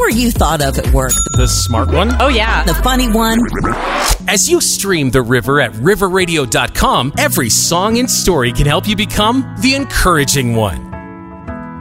are you thought of at work? The smart one? Oh, yeah. The funny one? As you stream The River at riverradio.com, every song and story can help you become the encouraging one.